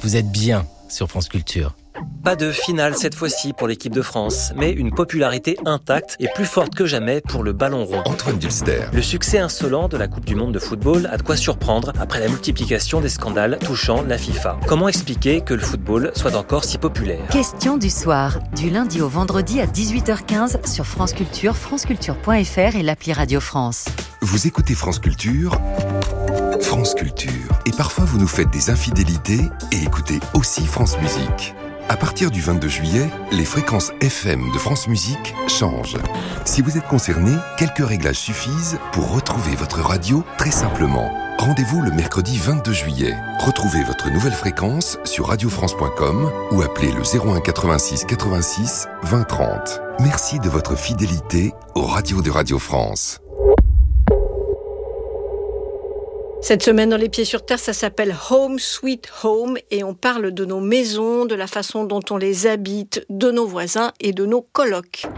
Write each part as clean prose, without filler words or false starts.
Vous êtes bien sur France Culture. Pas de finale cette fois-ci pour l'équipe de France, mais une popularité intacte et plus forte que jamais pour le ballon rond. Antoine Dulster. Le succès insolent de la Coupe du Monde de football a de quoi surprendre après la multiplication des scandales touchant la FIFA. Comment expliquer que le football soit encore si populaire ? Question du soir, du lundi au vendredi à 18h15 sur France Culture, franceculture.fr et l'appli Radio France. Vous écoutez France Culture, France Culture. Et parfois vous nous faites des infidélités et écoutez aussi France Musique. À partir du 22 juillet, les fréquences FM de France Musique changent. Si vous êtes concerné, quelques réglages suffisent pour retrouver votre radio très simplement. Rendez-vous le mercredi 22 juillet. Retrouvez votre nouvelle fréquence sur radiofrance.com ou appelez le 01 86 86 20 30. Merci de votre fidélité aux radios de Radio France. Cette semaine dans Les Pieds sur Terre, ça s'appelle Home Sweet Home et on parle de nos maisons, de la façon dont on les habite, de nos voisins et de nos colocs.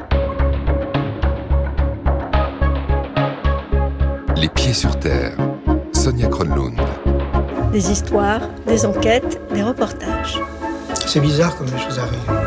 Les Pieds sur Terre, Sonia Kronlund. Des histoires, des enquêtes, des reportages. C'est bizarre comme les choses arrivent.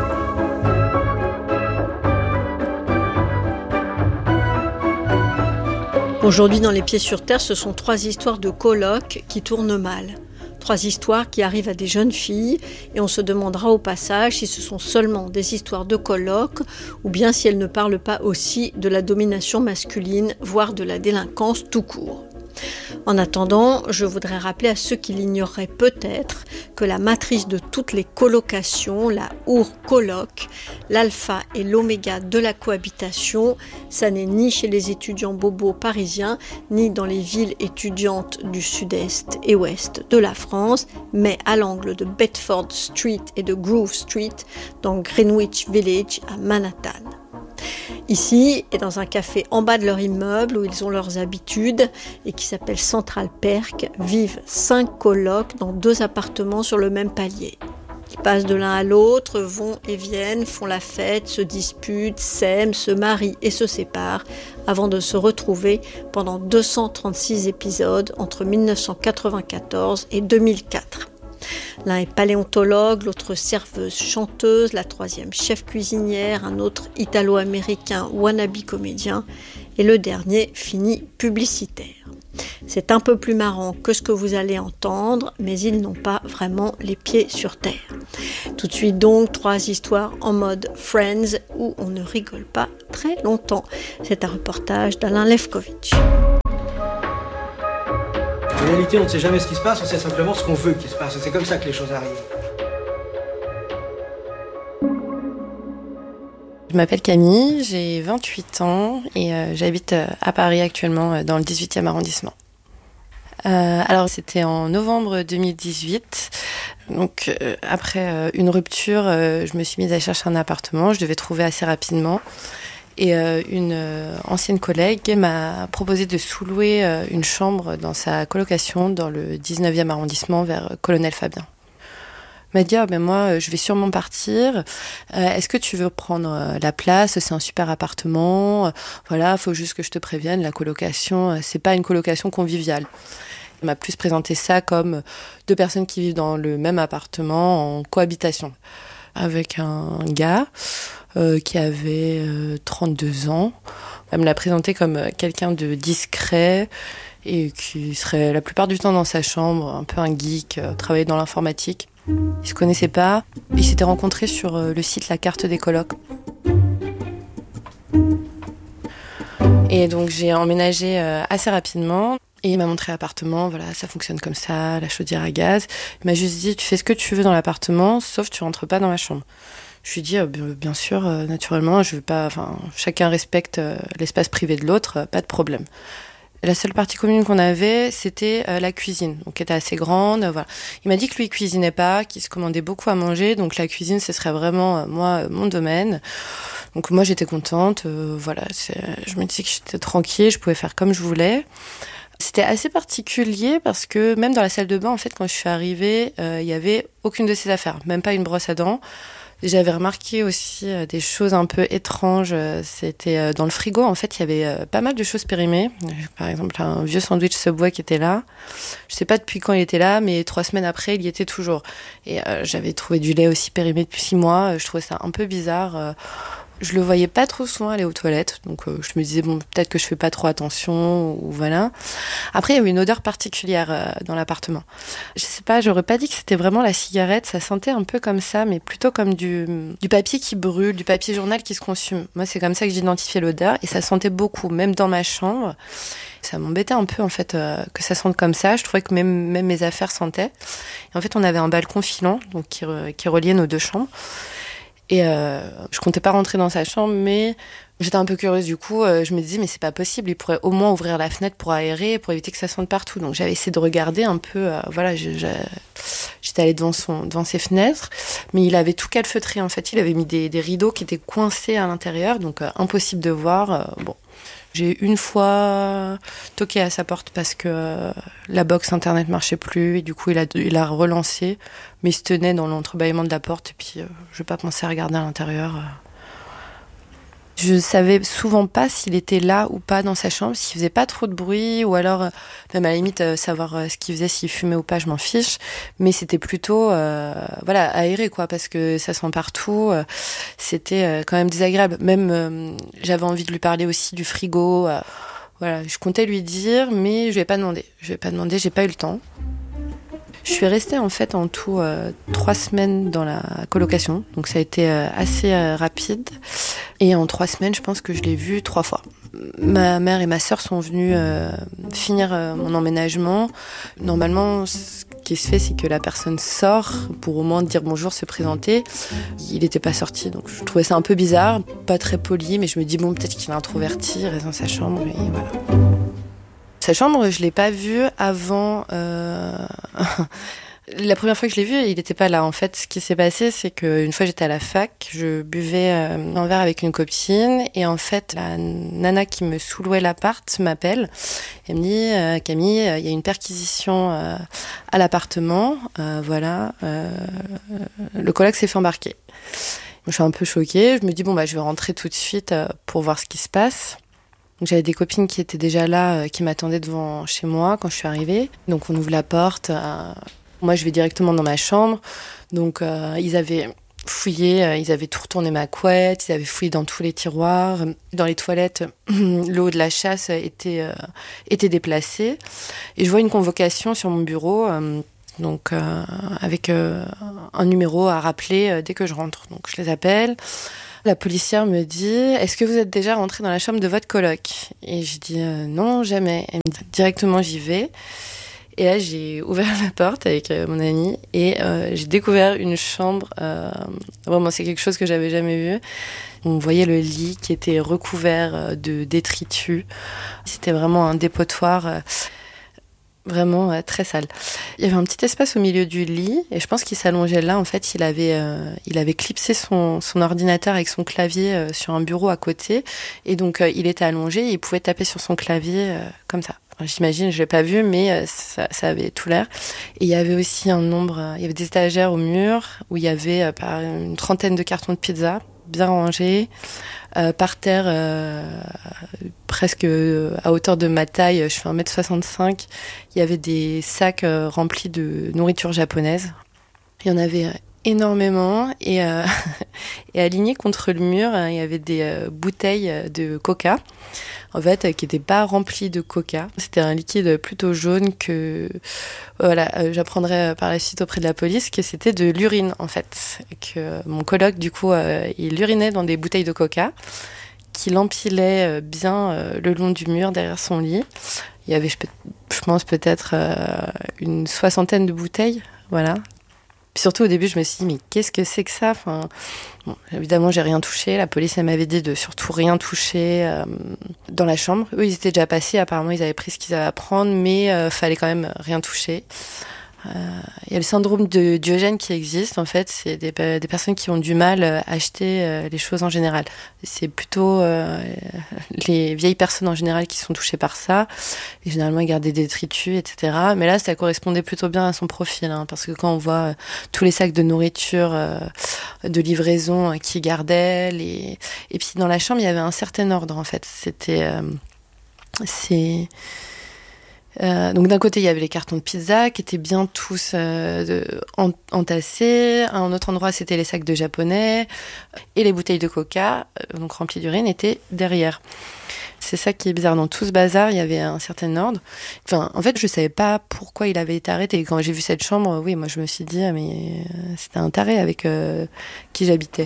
Aujourd'hui, dans Les Pieds sur Terre, ce sont 3 histoires de colocs qui tournent mal. 3 histoires qui arrivent à des jeunes filles et on se demandera au passage si ce sont seulement des histoires de colocs ou bien si elles ne parlent pas aussi de la domination masculine, voire de la délinquance tout court. En attendant, je voudrais rappeler à ceux qui l'ignoreraient peut-être que la matrice de toutes les colocations, la coloc, l'alpha et l'oméga de la cohabitation, ça n'est ni chez les étudiants bobos parisiens, ni dans les villes étudiantes du sud-est et ouest de la France, mais à l'angle de Bedford Street et de Grove Street, dans Greenwich Village à Manhattan. Ici, et dans un café en bas de leur immeuble où ils ont leurs habitudes et qui s'appelle Central Perk, vivent 5 colocs dans 2 appartements sur le même palier. Ils passent de l'un à l'autre, vont et viennent, font la fête, se disputent, s'aiment, se marient et se séparent avant de se retrouver pendant 236 épisodes entre 1994 et 2004. L'un est paléontologue, l'autre serveuse chanteuse, la troisième chef cuisinière, un autre italo-américain wannabe comédien et le dernier finit publicitaire. C'est un peu plus marrant que ce que vous allez entendre, mais ils n'ont pas vraiment les pieds sur terre. Tout de suite donc, 3 histoires en mode Friends où on ne rigole pas très longtemps. C'est un reportage d'Alain Lefkovitch. En réalité, on ne sait jamais ce qui se passe, on sait simplement ce qu'on veut qu'il se passe. C'est comme ça que les choses arrivent. Je m'appelle Camille, j'ai 28 ans et j'habite à Paris actuellement dans le 18e arrondissement. Alors c'était en novembre 2018, donc après une rupture, je me suis mise à chercher un appartement, je devais trouver assez rapidement. Et une ancienne collègue m'a proposé de sous-louer une chambre dans sa colocation dans le 19e arrondissement vers Colonel Fabien. Elle m'a dit « moi, je vais sûrement partir. Est-ce que tu veux prendre la place ? C'est un super appartement. Voilà, faut juste que je te prévienne, la colocation, c'est pas une colocation conviviale. » Elle m'a plus présenté ça comme 2 personnes qui vivent dans le même appartement en cohabitation. Avec un gars qui avait 32 ans. Elle me l'a présenté comme quelqu'un de discret et qui serait la plupart du temps dans sa chambre, un peu un geek, travaillait dans l'informatique. Ils se connaissaient pas, ils s'étaient rencontrés sur le site La Carte des colocs. Et donc j'ai emménagé assez rapidement. Et il m'a montré l'appartement, voilà, ça fonctionne comme ça, la chaudière à gaz. Il m'a juste dit, tu fais ce que tu veux dans l'appartement, sauf tu rentres pas dans ma chambre. Je lui ai dit, bien sûr, naturellement, je veux pas, chacun respecte l'espace privé de l'autre, pas de problème. La seule partie commune qu'on avait, c'était la cuisine, donc qui était assez grande, voilà. Il m'a dit que lui, il cuisinait pas, qu'il se commandait beaucoup à manger, donc la cuisine, ce serait vraiment, moi, mon domaine. Donc moi, j'étais contente, voilà, je me disais que j'étais tranquille, je pouvais faire comme je voulais. C'était assez particulier parce que même dans la salle de bain, en fait, quand je suis arrivée, il y avait aucune de ces affaires, même pas une brosse à dents. J'avais remarqué aussi des choses un peu étranges. C'était dans le frigo, en fait, il y avait pas mal de choses périmées. Par exemple, un vieux sandwich Subway qui était là. Je sais pas depuis quand il était là, mais 3 semaines après, il y était toujours. Et j'avais trouvé du lait aussi périmé depuis 6 mois. Je trouvais ça un peu bizarre. Je le voyais pas trop souvent aller aux toilettes, donc je me disais bon, peut-être que je fais pas trop attention, ou voilà. Après, il y avait une odeur particulière dans l'appartement. Je sais pas, j'aurais pas dit que c'était vraiment la cigarette, ça sentait un peu comme ça, mais plutôt comme du papier qui brûle, du papier journal qui se consume. Moi, c'est comme ça que j'identifiais l'odeur, et ça sentait beaucoup, même dans ma chambre. Ça m'embêtait un peu en fait que ça sente comme ça. Je trouvais que même mes affaires sentaient. Et en fait, on avait un balcon filant, donc qui reliait nos 2 chambres. Et je comptais pas rentrer dans sa chambre, mais j'étais un peu curieuse du coup. Je me disais, mais c'est pas possible, il pourrait au moins ouvrir la fenêtre pour aérer, pour éviter que ça sente partout. Donc j'avais essayé de regarder un peu, voilà, j'étais allée devant ses fenêtres, mais il avait tout calfeutré en fait. Il avait mis des rideaux qui étaient coincés à l'intérieur, donc impossible de voir. Bon. J'ai une fois toqué à sa porte parce que la box internet marchait plus et du coup il a relancé, mais il se tenait dans l'entrebâillement de la porte et puis je n'ai pas pensé à regarder à l'intérieur. Je savais souvent pas s'il était là ou pas dans sa chambre, s'il faisait pas trop de bruit, ou alors même à la limite savoir ce qu'il faisait, s'il fumait ou pas, je m'en fiche. Mais c'était plutôt voilà, aéré quoi, parce que ça sent partout. C'était quand même désagréable. Même j'avais envie de lui parler aussi du frigo. Voilà, je comptais lui dire, mais je lui ai pas demandé. J'ai pas eu le temps. Je suis restée en fait en tout 3 semaines dans la colocation, donc ça a été assez rapide. Et en 3 semaines, je pense que je l'ai vu 3 fois. Ma mère et ma sœur sont venues finir mon emménagement. Normalement, ce qui se fait, c'est que la personne sort pour au moins dire bonjour, se présenter. Il n'était pas sorti, donc je trouvais ça un peu bizarre, pas très poli, mais je me dis bon, peut-être qu'il est introverti, il reste dans sa chambre et voilà. Sa chambre, je l'ai pas vue avant. La première fois que je l'ai vu, il n'était pas là. En fait, ce qui s'est passé, c'est qu'une fois j'étais à la fac, je buvais un verre avec une copine et en fait, la nana qui me sous-louait l'appart m'appelle. Elle me dit Camille, il y a une perquisition à l'appartement. Voilà, le coloc s'est fait embarquer. Je suis un peu choquée. Je me dis bon bah je vais rentrer tout de suite pour voir ce qui se passe. Donc, j'avais des copines qui étaient déjà là, qui m'attendaient devant chez moi quand je suis arrivée. Donc on ouvre la porte. Moi, je vais directement dans ma chambre. Donc ils avaient fouillé, ils avaient tout retourné ma couette, ils avaient fouillé dans tous les tiroirs. Dans les toilettes, le haut de la chasse était déplacé. Et je vois une convocation sur mon bureau, donc avec un numéro à rappeler dès que je rentre. Donc je les appelle. La policière me dit « Est-ce que vous êtes déjà rentré dans la chambre de votre coloc ?» Et je dis « Non, jamais ». Elle me dit « Directement, j'y vais ». Et là, j'ai ouvert la porte avec mon amie et j'ai découvert une chambre. Vraiment, c'est quelque chose que j'avais jamais vu. On voyait le lit qui était recouvert de détritus. C'était vraiment un dépotoir vraiment très sale. Il y avait un petit espace au milieu du lit et je pense qu'il s'allongeait là. En fait, il avait clipsé son ordinateur avec son clavier sur un bureau à côté et donc il était allongé et il pouvait taper sur son clavier comme ça. Enfin, j'imagine, je l'ai pas vu, mais ça avait tout l'air. Et il y avait aussi il y avait des étagères au mur où il y avait une 30aine de cartons de pizza bien rangés. Par terre, presque à hauteur de ma taille, je fais 1m65, il y avait des sacs remplis de nourriture japonaise. Il y en avait énormément et alignés contre le mur, il y avait des bouteilles de coca, en fait, qui n'étaient pas remplies de coca. C'était un liquide plutôt jaune que, voilà, j'apprendrai par la suite auprès de la police que c'était de l'urine, en fait. Que mon coloc, du coup, il urinait dans des bouteilles de coca qu'il empilait bien le long du mur derrière son lit. Il y avait, je pense, peut-être une 60aine de bouteilles, voilà. Puis surtout, au début, je me suis dit, mais qu'est-ce que c'est que ça ? Enfin, bon, évidemment, j'ai rien touché. La police, elle m'avait dit de surtout rien toucher dans la chambre. Eux, ils étaient déjà passés. Apparemment, ils avaient pris ce qu'ils avaient à prendre, mais fallait quand même rien toucher. Il y a le syndrome de Diogène qui existe, en fait. C'est des personnes qui ont du mal à acheter les choses en général. C'est plutôt les vieilles personnes en général qui sont touchées par ça. Et généralement, ils gardent des détritus, etc. Mais là, ça correspondait plutôt bien à son profil, hein, parce que quand on voit tous les sacs de nourriture, de livraison qu'il gardait, et puis dans la chambre, il y avait un certain ordre, en fait. Donc d'un côté il y avait les cartons de pizza qui étaient bien tous entassés, à un autre endroit c'était les sacs de japonais, et les bouteilles de coca, donc remplies d'urine, étaient derrière. C'est ça qui est bizarre, dans tout ce bazar il y avait un certain ordre. Enfin, en fait je savais pas pourquoi il avait été arrêté, et quand j'ai vu cette chambre, oui, moi je me suis dit mais c'était un taré avec qui j'habitais.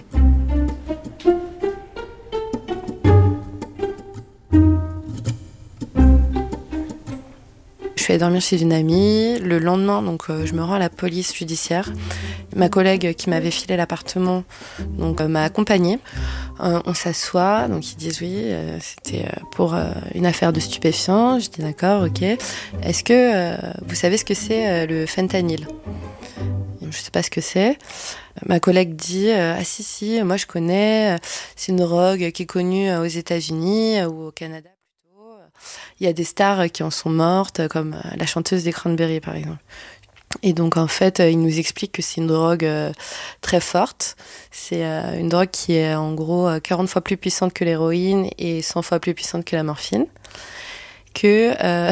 Je suis allée dormir chez une amie. Le lendemain, donc, je me rends à la police judiciaire. Ma collègue qui m'avait filé l'appartement donc, m'a accompagnée. On s'assoit, donc ils disent oui, c'était pour une affaire de stupéfiants. Je dis d'accord, ok. Est-ce que vous savez ce que c'est le fentanyl ? Je ne sais pas ce que c'est. Ma collègue dit ah si, moi je connais. C'est une drogue qui est connue aux États-Unis ou au Canada. Il y a des stars qui en sont mortes, comme la chanteuse des Cranberries, par exemple. Et donc, en fait, il nous explique que c'est une drogue très forte. C'est une drogue qui est, en gros, 40 fois plus puissante que l'héroïne et 100 fois plus puissante que la morphine. Que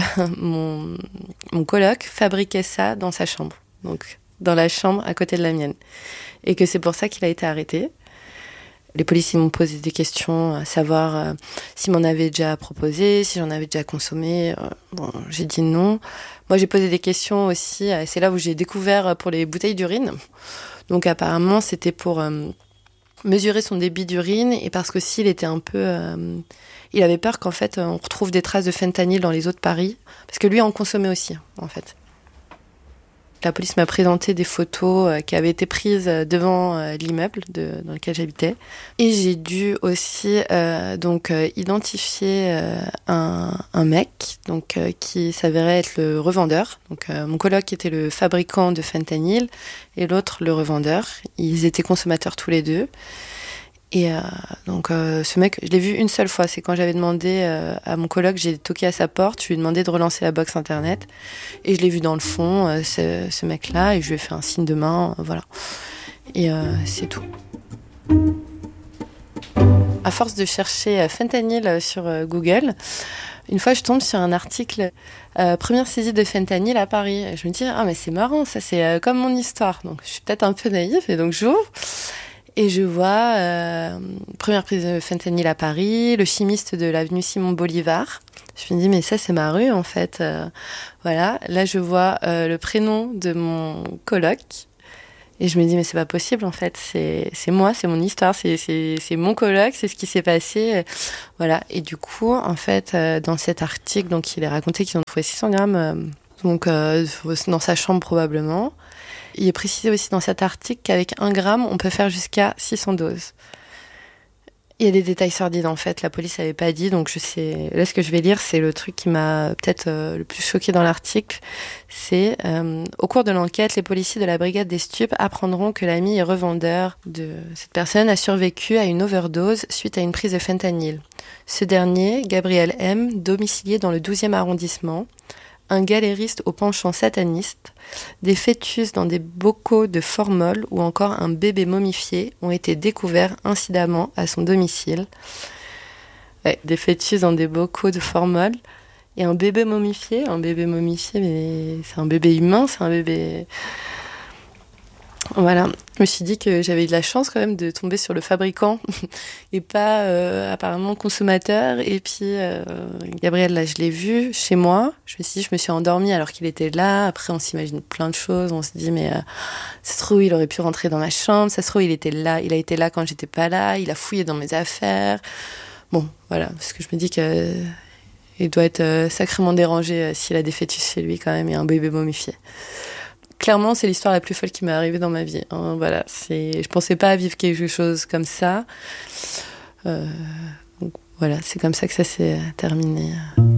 mon coloc fabriquait ça dans sa chambre. Donc, dans la chambre à côté de la mienne. Et que c'est pour ça qu'il a été arrêté. Les policiers m'ont posé des questions, à savoir s'ils m'en avaient déjà proposé, si j'en avais déjà consommé. Bon, j'ai dit non. Moi, j'ai posé des questions aussi. C'est là où j'ai découvert pour les bouteilles d'urine. Donc, apparemment, c'était pour mesurer son débit d'urine et parce qu'aussi, il était un peu... il avait peur qu'en fait, on retrouve des traces de fentanyl dans les eaux de Paris. Parce que lui en consommait aussi, en fait. La police m'a présenté des photos qui avaient été prises devant l'immeuble dans lequel j'habitais. Et j'ai dû aussi identifier un mec qui s'avérait être le revendeur. Donc, mon coloc était le fabricant de fentanyl et l'autre le revendeur. Ils étaient consommateurs tous les deux. Et ce mec, je l'ai vu une seule fois. C'est quand j'avais demandé à mon coloc, j'ai toqué à sa porte, je lui ai demandé de relancer la box internet. Et je l'ai vu dans le fond, ce mec-là, et je lui ai fait un signe de main, voilà. Et c'est tout. À force de chercher fentanyl sur Google, une fois je tombe sur un article première saisie de fentanyl à Paris. Et je me dis, ah mais c'est marrant, ça c'est comme mon histoire. Donc je suis peut-être un peu naïve, et donc j'ouvre. Et je vois première prise de fentanyl à Paris, le chimiste de l'avenue Simon Bolivar. Je me dis, mais ça, c'est ma rue, en fait. Voilà. Là, je vois le prénom de mon coloc. Et je me dis, mais c'est pas possible, en fait. C'est moi, c'est mon histoire, c'est mon coloc, c'est ce qui s'est passé. Voilà. Et du coup, en fait, dans cet article, donc, il est raconté qu'ils ont trouvé 600 grammes dans sa chambre, probablement. Il est précisé aussi dans cet article qu'avec 1 gramme, on peut faire jusqu'à 600 doses. Il y a des détails sordides, en fait. La police n'avait pas dit, donc je sais... Là, ce que je vais lire, c'est le truc qui m'a peut-être le plus choqué dans l'article. C'est au cours de l'enquête, les policiers de la brigade des stupes apprendront que l'ami et revendeur de cette personne a survécu à une overdose suite à une prise de fentanyl. Ce dernier, Gabriel M., domicilié dans le 12e arrondissement, un galériste au penchant sataniste, des fœtus dans des bocaux de formol ou encore un bébé momifié ont été découverts incidemment à son domicile. Ouais, des fœtus dans des bocaux de formol et un bébé momifié, mais c'est un bébé humain, c'est un bébé... Voilà, je me suis dit que j'avais eu de la chance quand même de tomber sur le fabricant et pas apparemment consommateur. Et puis Gabriel, là, je l'ai vu chez moi. Je me suis endormie alors qu'il était là. Après, on s'imagine plein de choses. On se dit, mais ça se trouve, il aurait pu rentrer dans ma chambre. Ça se trouve, il était là. Il a été là quand j'étais pas là. Il a fouillé dans mes affaires. Bon, voilà, parce que je me dis que il doit être sacrément dérangé s'il a des fœtus chez lui quand même et un bébé momifié. Clairement, c'est l'histoire la plus folle qui m'est arrivée dans ma vie. Hein, voilà, je pensais pas vivre quelque chose comme ça. Donc, voilà, c'est comme ça que ça s'est terminé.